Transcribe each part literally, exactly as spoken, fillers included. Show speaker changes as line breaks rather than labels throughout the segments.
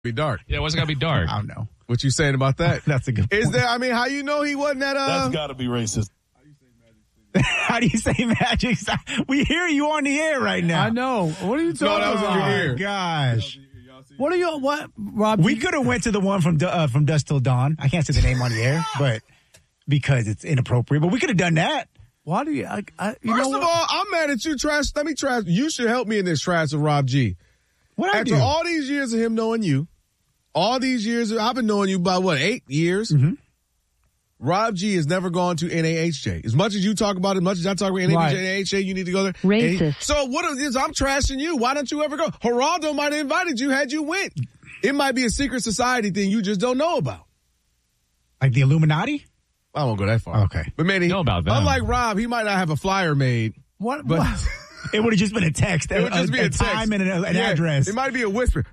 be dark.
Yeah, what's it got to be dark?
I don't know.
What you saying about that?
That's a good point.
Is there, I mean, how you know he wasn't at, uh...
That's got to be racist.
How do you say Magic City? We hear you on the air right now.
I know. What are you talking
No, that was in your
about?
ear.
Oh, gosh.
What are you, what, Rob?
We could have went to the one from uh, from Dusk Till Dawn. I can't say the name on the air, but because it's inappropriate. But we could have done that.
Why do you, I, I, you
First
know
of
what?
all, I'm mad at you, trash. Let me trash. You should help me in this trash of Rob G.
What I
After
do?
all these years of him knowing you, all these years, I've been knowing you about, what, eight years?
Mm-hmm.
Rob G has never gone to N A H J. As much as you talk about it, as much as I talk about N A H J,
Right.
you need to go there.
Racist.
So what is this? I'm trashing you. Why don't you ever go? Geraldo might have invited you had you went. It might be a secret society thing you just don't know about.
Like the Illuminati?
I won't go that far.
Okay.
But man, he,
Know about them.
unlike Rob, he might not have a flyer made.
What?
But
what?
It would have just been a text.
it would just
a,
be a,
a
text.
time and an, an
Yeah,
address.
It might be a whisper.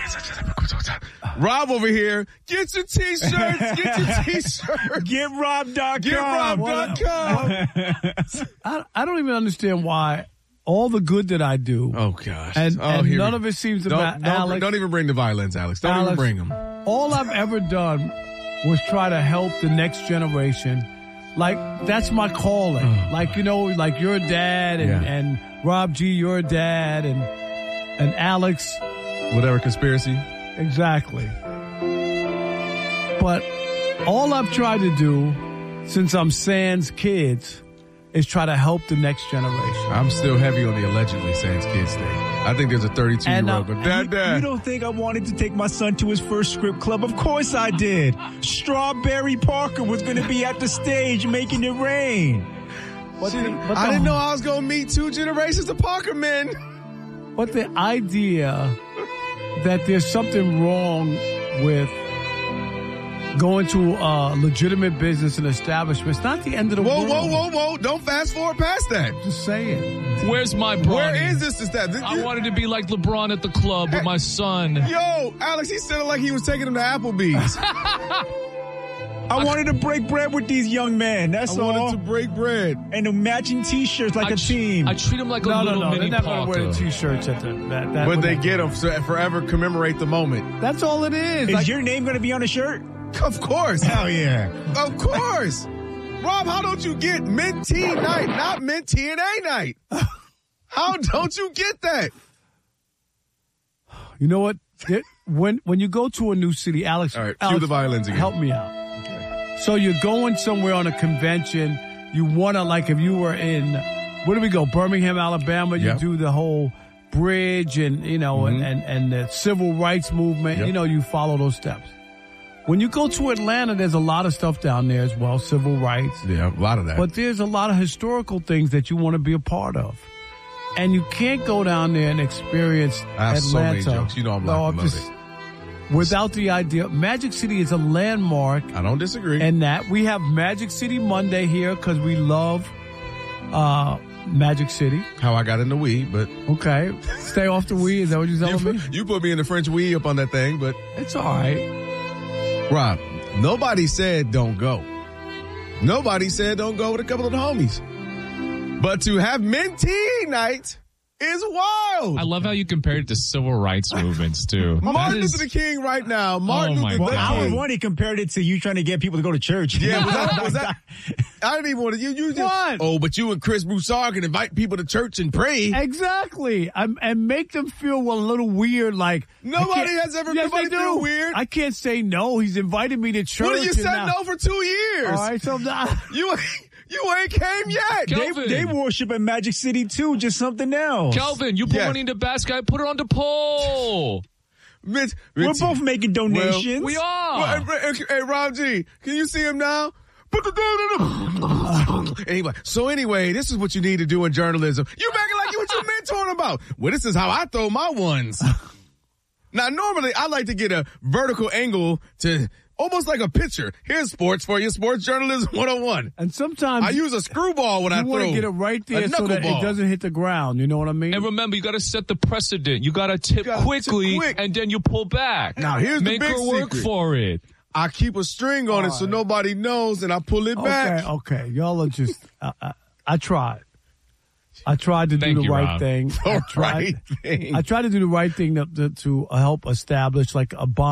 Rob over here, get your t-shirts, get your t-shirts.
Get Rob dot com.
Get Rob dot com.
I, I don't even understand why all the good that I do,
Oh, gosh.
and,
oh,
and
here
none
we-
of it seems to
don't,
matter.
don't,
Alex,
don't even bring the violence, Alex. Don't even
Alex,
bring them.
all I've ever done was try to help the next generation. Like, that's my calling. Like, you know, like your dad and,
Yeah.
and Rob G, your dad, and and Alex.
Whatever conspiracy.
Exactly. But all I've tried to do since I'm Sans kids is try to help the next generation.
I'm still heavy on the allegedly Sans kids thing. I think there's a thirty-two-year-old.
And, uh,
But
You,
dad,
you
dad.
don't think I wanted to take my son to his first script club? Of course I did. Strawberry Parker was going to be at the stage making it rain.
But the, but
I
the-
didn't know I was going to meet two generations of Parker men.
But the idea that there's something wrong with going to a legitimate business and establishment, it's not the end of the
Whoa,
world.
whoa, whoa, whoa. Don't fast forward past that.
Just saying.
Where's my Bronny?
Where is this? Is that? This,
I
you-
wanted to be like LeBron at the club with my son.
Yo, Alex, he said it like he was taking him to Applebee's.
I wanted to break bread with these young men. That's
I
all.
wanted to break bread.
And the matching T-shirts like
I
a
tr-
team.
I treat him like a
No, no,
little
no. They're
mini
not going to wear the
Parker.
T-shirts at the that. that
But
would-
they get them to forever commemorate the moment.
That's all it is.
Is
Like,
your name going to be on the shirt?
Of course.
Hell yeah.
Of course. Rob, how don't you get Mentee night, not Mint T N A night? How don't you get that?
you know what? There- when when you go to a new city, Alex,
All right, cue
Alex,
the violins again.
Help me out. So you're going somewhere on a convention. You want to, like, if you were in, where do we go? Birmingham, Alabama. You
Yep.
do the whole bridge and, you know,
Mhm.
and, and, and the civil rights movement.
Yep.
You know, you follow those steps. When you go to Atlanta, there's a lot of stuff down there as well, civil rights.
Yeah, a lot of that.
But there's a lot of historical things that you want to be a part of. And you can't go down there and experience
I have so many
Atlanta.
jokes. You know I'm
No,
locked and
just-
loaded.
Without the idea. Magic City is a landmark.
I don't disagree.
And that we have Magic City Monday here because we love uh, Magic City.
How I got into weed, but
Okay. Stay off the weed. Is that what you're
you
telling me?
put, you put me in the French weed up on that thing. But
It's all right.
Rob, nobody said don't go. Nobody said don't go with a couple of the homies. But to have Mentee night is wild.
I love how you compared it to civil rights movements, too.
Martin
That is-
Luther King right now. Martin
Oh, my
Luther
Well,
God.
hour
King.
one, he compared it to you trying to get people to go to church.
Yeah, was that, was that? I didn't even want to. You, you just,
What?
Oh, but you and Chris Broussard can invite people to church and pray.
Exactly. Um, and make them feel a little weird. Like
Nobody
I can't-
has ever-
Yes,
nobody
they
feel
do.
weird.
I can't say no. He's invited me to church.
What you
and
said
now-
no for two years?
All right, so now,
You you ain't came yet.
They,
Kelvin.
they worship in Magic City too, just something else.
Kelvin, you put
Yes.
money in the basket. Put it on the poll.
Mitch,
We're
Mitch-
both making donations.
We are.
Well, hey, hey, hey, Rob G, can you see him now? Put the and he like, so anyway, this is what you need to do in journalism. You making like you what you mentoring about. Well, this is how I throw my ones. Now, normally I like to get a vertical angle to almost like a picture. Here's sports for you, sports journalism one oh one.
and sometimes
I use a screwball when I
you
throw.
want to get it right there
a
so that
knuckleball.
it doesn't hit the ground. You know what I mean?
And remember, you got to set the precedent. You got to tip
gotta tip
quickly,
quick.
and then you pull back.
Now, here's the
Make
big
her work
secret.
for it.
I keep a string on it so nobody knows, and I pull it back.
Okay, okay. Y'all are just, I, I, I tried. I tried to
Thank
do the
you,
right
Rob.
thing. I
The
tried,
right thing.
I tried to do the right thing to, to, to help establish like a bond.